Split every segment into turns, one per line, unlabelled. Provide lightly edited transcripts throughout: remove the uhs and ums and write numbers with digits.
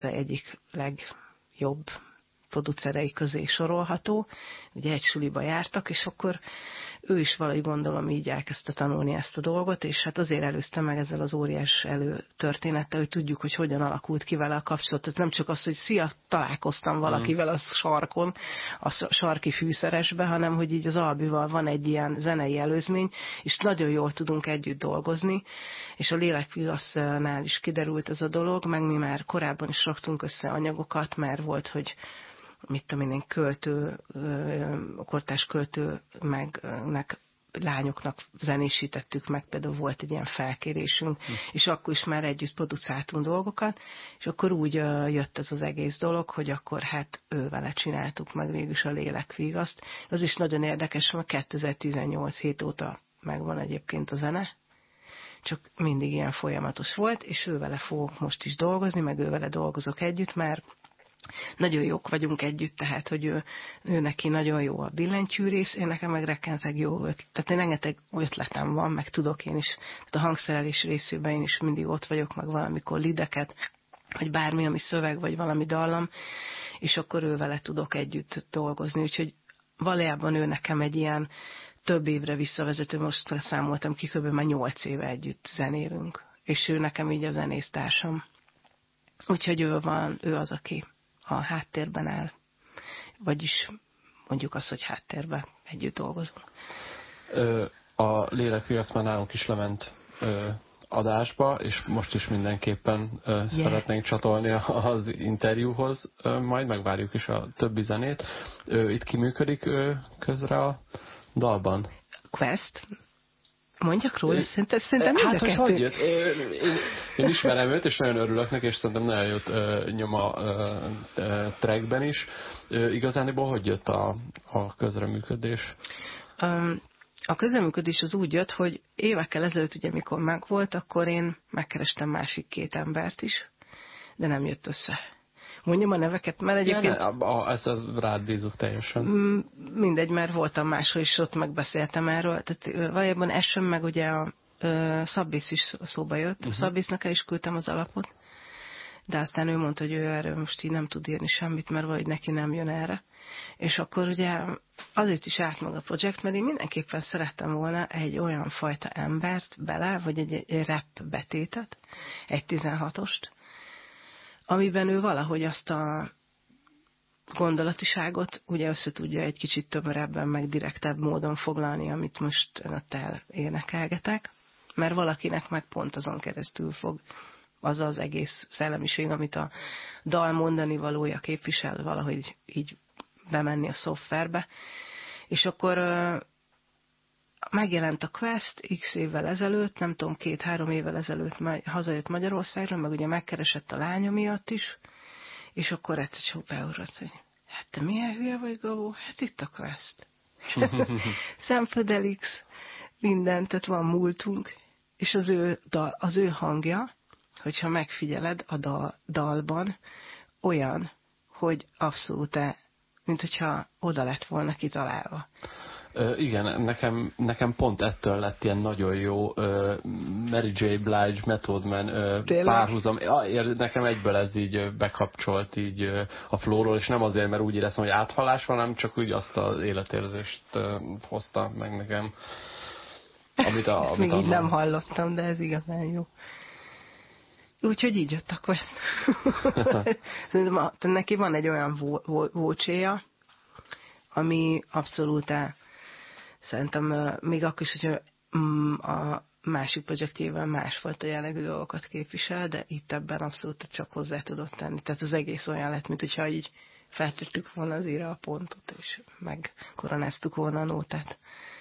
egyik legjobb producerei közé sorolható, ugye egy suliba jártak, és akkor ő is valahogy gondolom így elkezdte tanulni ezt a dolgot, és hát azért előzte meg ezzel az óriás előtörténettel, hogy tudjuk, hogy hogyan alakult ki vele a kapcsolat. Tehát nem csak az, hogy szia, találkoztam valakivel a sarkon, a sarki fűszeresbe, hanem hogy így az Albival van egy ilyen zenei előzmény, és nagyon jól tudunk együtt dolgozni, és a Lélekvigasznál is kiderült ez a dolog, meg mi már korábban is raktunk össze anyagokat, mert volt, hogy mit tudom én, költő, kortárs költő megnek lányoknak zenésítettük meg, például volt egy ilyen felkérésünk, és akkor is már együtt producáltunk dolgokat, és akkor úgy jött ez az egész dolog, hogy akkor hát ővele csináltuk meg végülis a Lélekvigaszt. Az is nagyon érdekes, mert 2018 hét óta megvan egyébként a zene, csak mindig ilyen folyamatos volt, és ővele fogok most is dolgozni, meg ővele dolgozok együtt, mert nagyon jók vagyunk együtt, tehát, hogy ő neki nagyon jó a billentyűrész, én nekem meg rekkenteg jó ötlet. Tehát én rengeteg ötletem van, meg tudok én is. Tehát a hangszerelés részében én is mindig ott vagyok, meg valamikor lideket, vagy bármi, ami szöveg, vagy valami dallam, és akkor ő vele tudok együtt dolgozni. Úgyhogy valójában ő nekem egy ilyen több évre visszavezető, most számoltam ki, kb. Már 8 éve együtt zenélünk. És ő nekem így a zenésztársam. Úgyhogy ő az, aki a háttérben áll, vagyis mondjuk azt, hogy háttérben együtt dolgozunk.
A Lélekvigasz már nálunk is lement adásba, és most is mindenképpen szeretnénk csatolni az interjúhoz, majd megvárjuk is a többi zenét. Itt ki működik közre a dalban?
Quest. Mondjak róla, szerintem
hát, hogy jött? Én ismerem őt, és nagyon örülök neki, és szerintem nagyon jót nyom a trackben is. Igazániból hogy jött a közreműködés?
A közreműködés az úgy jött, hogy évekkel ezelőtt, ugye, mikor megvolt, akkor én megkerestem másik 2 embert is, de nem jött össze. Mondjam a neveket, mert egyébként...
Ezt rád bízunk teljesen.
Mindegy, mert voltam máshol is, ott megbeszéltem erről. Tehát valójában Esön meg ugye a Szabbisz is szóba jött. A Szabbisznak el is küldtem az alapot, de aztán ő mondta, hogy ő erről most így nem tud írni semmit, mert valahogy neki nem jön erre. És akkor ugye azért is állt meg a projekt, mert én mindenképpen szerettem volna egy olyan fajta embert bele, vagy egy rap betétet, egy 16-ost, amiben ő valahogy azt a gondolatiságot ugye össze tudja egy kicsit tömörebben, meg direktebb módon foglalni, amit most ott énekelgetek, mert valakinek meg pont azon keresztül fog az egész szellemiség, amit a dal mondani valója képvisel, valahogy így bemenni a szoftverbe. És akkor megjelent a Quest x évvel ezelőtt, nem tudom, 2-3 évvel ezelőtt hazajött Magyarországra, meg ugye megkeresett a lánya miatt is, és akkor egyszer csak beugrott, hogy hát te milyen hülye vagy, Gabó? Hát itt a Quest. Szemfödelix, minden, tehát van múltunk, és az ő hangja, hogyha megfigyeled a dalban, olyan, hogy abszolút mint hogyha oda lett volna kitalálva.
Igen, nekem pont ettől lett ilyen nagyon jó Mary J. Blige, Method Man párhuzam. Nekem egyből ez így bekapcsolt így a flowról, és nem azért, mert úgy éreztem, hogy áthallás van, hanem csak úgy azt az életérzést hozta meg nekem.
Ezt még így nem hallottam, de ez igazán jó. Úgyhogy így jött a Quest. Neki van egy olyan vócséja, ami abszolút szerintem még akkor is, hogyha a másik projektjében másfajta jellegű dolgokat képvisel, de itt ebben abszolút csak hozzá tudott tenni. Tehát az egész olyan lett, mint hogyha így feltettük volna az íra a pontot, és megkoronáztuk volna a nótát.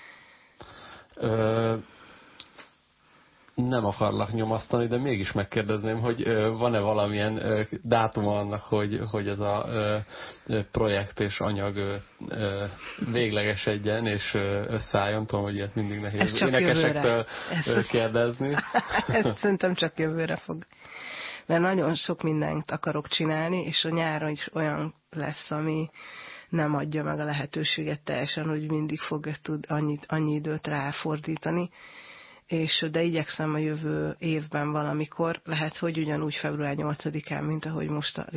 Nem akarlak nyomasztani, de mégis megkérdezném, hogy van-e valamilyen dátuma annak, hogy ez a projekt és anyag véglegesedjen és összeálljon. Tudom, hogy ilyet mindig nehéz énekesektől kérdezni.
Ezt szerintem csak jövőre fog. Mert nagyon sok mindent akarok csinálni, és a nyáron is olyan lesz, ami nem adja meg a lehetőséget teljesen, hogy mindig fogja annyi időt ráfordítani. De igyekszem a jövő évben valamikor, lehet, hogy ugyanúgy február 8-án, mint ahogy most a